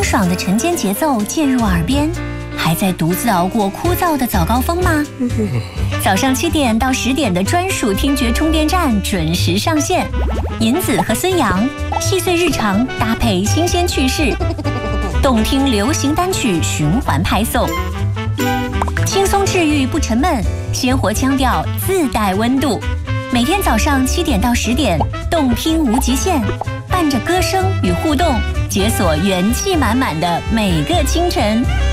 爽的晨间节奏渐入耳边，还在独自熬过枯燥的早高峰吗？早上7点到10点的专属听觉充电站准时上线，银子和孙杨细碎日常搭配新鲜趣事，动听流行单曲循环派送，轻松治愈不沉闷，鲜活腔调自带温度。每天早上7点到10点，动听无极限，伴着歌声与互动，解锁元气满满的每个清晨。